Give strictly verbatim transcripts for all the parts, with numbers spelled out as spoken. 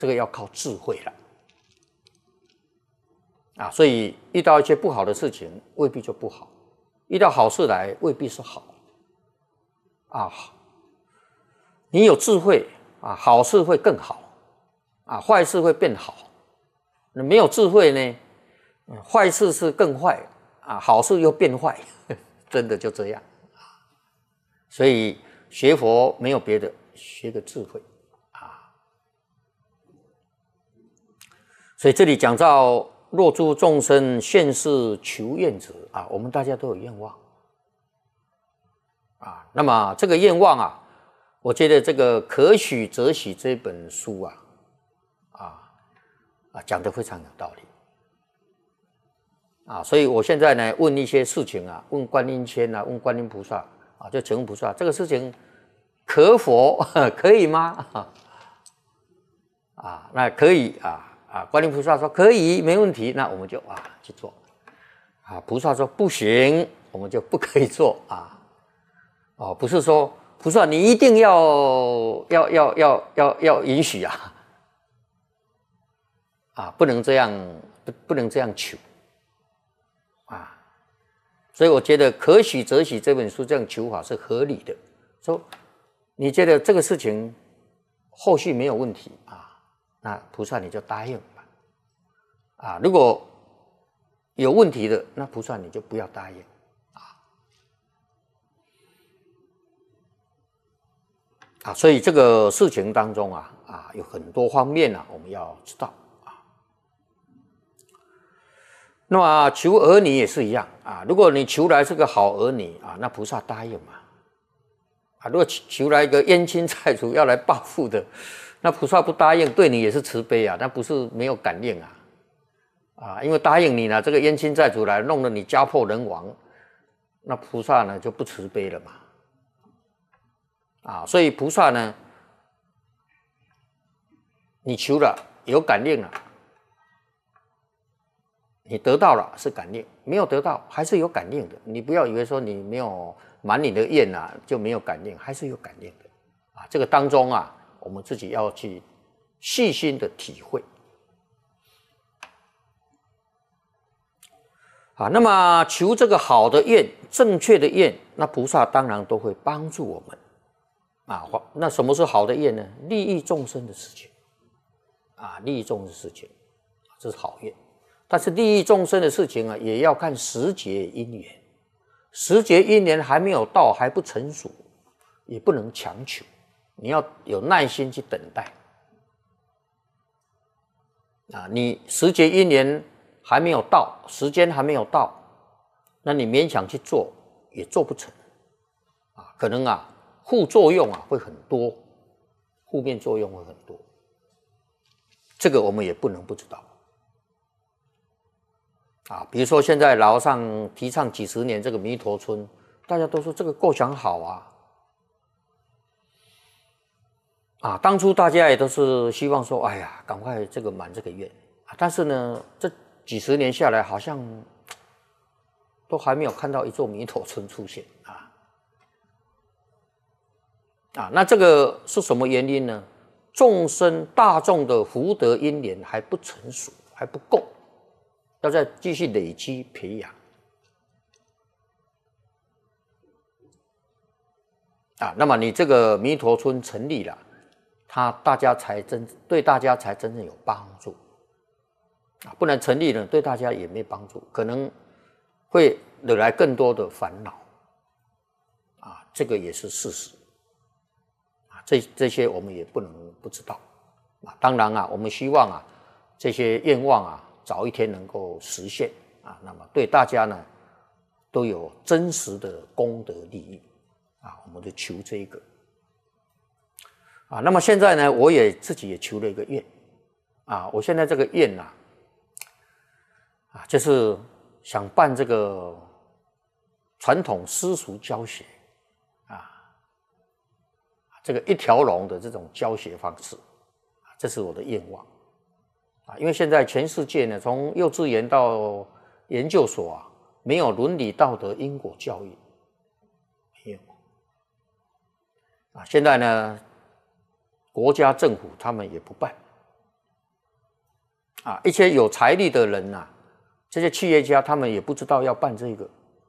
这个要靠智慧了啊。所以遇到一些不好的事情，未必就不好；遇到好事来，未必是好啊。你有智慧啊，好事会更好啊，坏事会变好。你没有智慧呢，坏事是更坏啊，好事又变坏，真的就这样。所以学佛没有别的，学个智慧啊。所以这里讲到若诸众生现世求愿者啊，我们大家都有愿望啊。那么这个愿望啊，我觉得这个可许则许这本书啊，啊啊讲得非常有道理啊。所以我现在呢问一些事情啊，问观音仙啊，问观音菩萨啊，就请问菩萨，这个事情可否可以吗？啊，那可以啊。啊，观音菩萨说可以，没问题，那我们就啊去做。啊，菩萨说不行，我们就不可以做啊。哦，不是说菩萨你一定要要要要要要允许啊，啊，不能这样，不不能这样求啊。所以我觉得可许则许这本书这样求法是合理的。说你觉得这个事情后续没有问题啊？那菩萨你就答应吧，啊，如果有问题的，那菩萨你就不要答应啊。啊，所以这个事情当中啊啊有很多方面啊，我们要知道啊。那么求儿女也是一样啊，如果你求来是个好儿女啊，那菩萨答应嘛。啊，如果求来一个冤亲债主要来报复的，那菩萨不答应，对你也是慈悲啊，那不是没有感应啊，啊，因为答应你呢，这个冤亲债主来弄得你家破人亡，那菩萨呢就不慈悲了嘛，啊，所以菩萨呢，你求了有感应了，你得到了是感应，没有得到还是有感应的，你不要以为说你没有满你的愿啊就没有感应，还是有感应的，啊，这个当中啊。我们自己要去细心的体会啊。那么求这个好的愿、正确的愿，那菩萨当然都会帮助我们啊。那什么是好的愿呢？利益众生的事情啊，利益众生的事情，这是好愿。但是利益众生的事情啊，也要看时节因缘，时节因缘还没有到，还不成熟，也不能强求。你要有耐心去等待啊！你时节因缘还没有到，时间还没有到，那你勉强去做也做不成啊！可能啊，副作用啊会很多，负面作用会很多，这个我们也不能不知道啊！比如说现在老和尚提倡几十年这个弥陀村，大家都说这个构想好啊。啊，当初大家也都是希望说，哎呀，赶快这个满这个愿啊！但是呢，这几十年下来，好像都还没有看到一座弥陀村出现啊！啊，那这个是什么原因呢？众生大众的福德因缘还不成熟，还不够，要再继续累积培养啊！那么你这个弥陀村成立了。他大家才真对大家才真正有帮助啊，不然成立了对大家也没帮助，可能会惹来更多的烦恼啊，这个也是事实啊，这这些我们也不能不知道啊。当然啊，我们希望啊这些愿望啊早一天能够实现啊，那么对大家呢都有真实的功德利益啊，我们就求这个。啊，那么现在呢，我也自己也求了一个愿，啊，我现在这个愿呐、啊，啊，就是想办这个传统私塾教学，啊，这个一条龙的这种教学方式，啊，这是我的愿望，啊，因为现在全世界呢，从幼稚园到研究所啊，没有伦理道德因果教育，没有，啊，现在呢。国家政府他们也不办啊，一些有财力的人呐、啊，这些企业家他们也不知道要办这个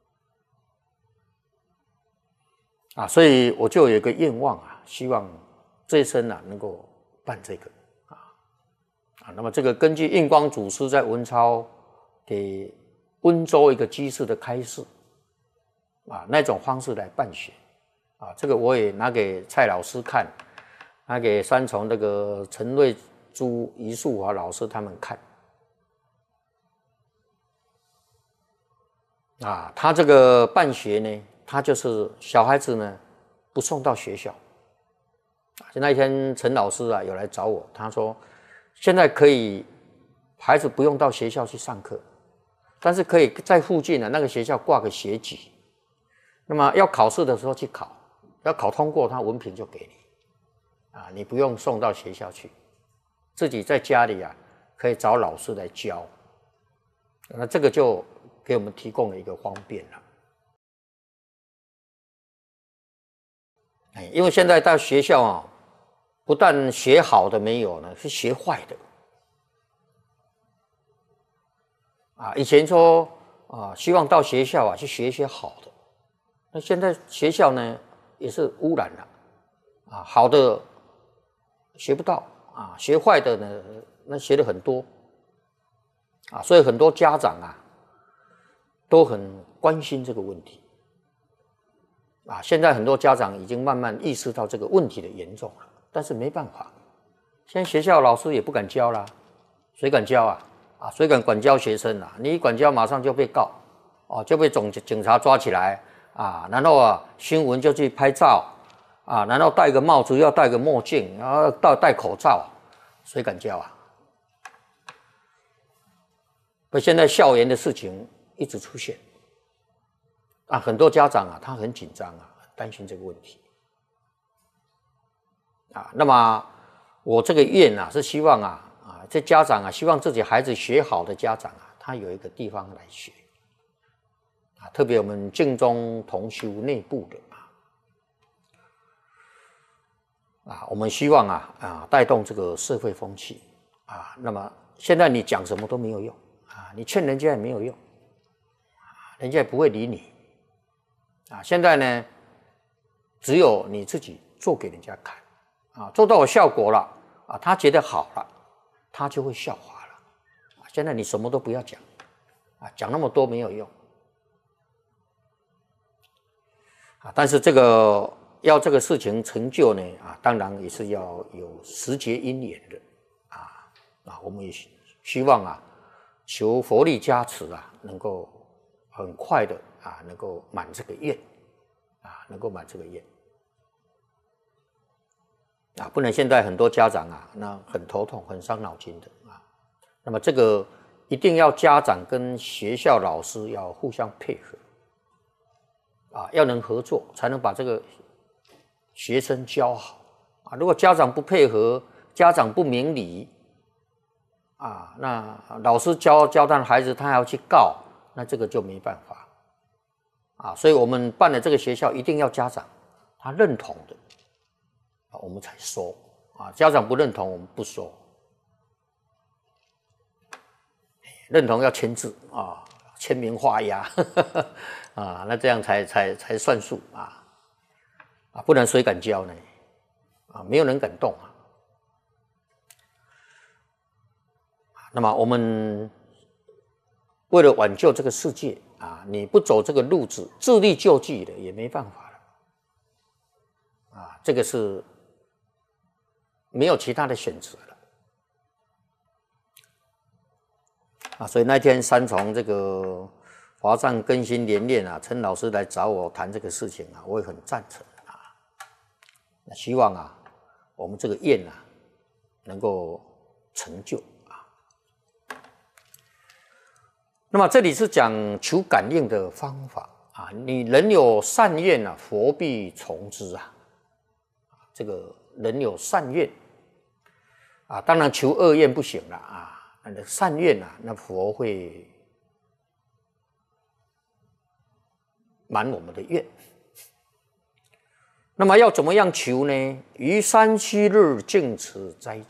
啊，所以我就有一个愿望啊，希望这一生啊能够办这个啊啊。那么这个根据印光祖师在文钞给温州一个居士的开示啊，那种方式来办学啊，这个我也拿给蔡老师看，拿给三重那个陈瑞珠、余树华老师他们看啊，他这个办学呢，他就是小孩子呢不送到学校。就那一天陈老师啊有来找我，他说现在可以孩子不用到学校去上课，但是可以在附近的那个学校挂个学籍，那么要考试的时候去考，要考通过，他文凭就给你啊，你不用送到学校去，自己在家里啊可以找老师来教，那这个就给我们提供了一个方便了。哎，因为现在到学校啊，不但学好的没有呢，是学坏的。啊，以前说啊，希望到学校啊去学一些好的，那现在学校呢也是污染了，啊，好的学不到啊，学坏的呢那学的很多，啊，所以很多家长啊都很关心这个问题。啊，现在很多家长已经慢慢意识到这个问题的严重了，但是没办法，现在学校老师也不敢教啦，谁敢教啊？啊，谁敢管教学生啊？你一管教，马上就被告，哦，就被总警察抓起来啊，然后啊，新闻就去拍照啊，然后戴个帽子，要戴个墨镜，然后戴戴口罩，谁敢教啊？所以现在校园的事情一直出现。啊，很多家长啊，他很紧张啊，担心这个问题啊。那么我这个愿啊，是希望啊啊，这家长啊，希望自己孩子学好的家长啊，他有一个地方来学啊。特别我们净宗同修内部的啊，啊，我们希望啊啊，带动这个社会风气啊。那么现在你讲什么都没有用啊，你劝人家也没有用啊，人家也不会理你。啊，现在呢，只有你自己做给人家看，啊，做到有效果了，啊，他觉得好了，他就会效法了。啊，现在你什么都不要讲，啊，讲那么多没有用，啊，但是这个要这个事情成就呢，啊，当然也是要有时节因缘的，啊啊，我们也希望啊，求佛力加持啊，能够很快的。啊，能够满这个愿，啊，能够满这个愿，啊，不然现在很多家长啊，那很头痛，很伤脑筋的啊。那么这个一定要家长跟学校老师要互相配合，啊，要能合作，才能把这个学生教好啊。如果家长不配合，家长不明理，啊，那老师教教他的孩子，他还要去告，那这个就没办法。啊，所以我们办的这个学校一定要家长他认同的，啊，我们才收啊。家长不认同，我们不收。认同要签字啊，签名画押啊，那这样才才才算数啊啊，不然谁敢教呢？啊，没有人敢动啊。那么我们为了挽救这个世界。啊，你不走这个路子，自力救济的也没办法了。啊，这个是没有其他的选择了。啊，所以那天三重这个华藏更新联练啊，陈老师来找我谈这个事情啊，我也很赞成啊。那希望啊，我们这个愿啊，能够成就。那么这里是讲求感应的方法啊，你人有善愿啊，佛必从之啊。这个人有善愿啊，当然求恶愿不行了啊，那善愿啊，那佛会满我们的愿。那么要怎么样求呢？于三七日净持斋